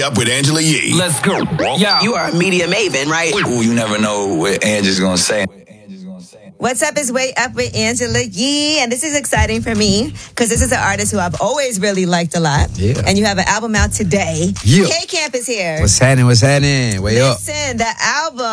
Up with Angela Yee. Let's go. Yeah. You are a media maven, right? Ooh, you never know what Angie's gonna say. What's up is Way Up with Angela Yee, and this is exciting for me because this is an artist who I've always really liked a lot. Yeah. And you have an album out today. Yeah. K-Camp is here. What's happening? Way up. Listen, the album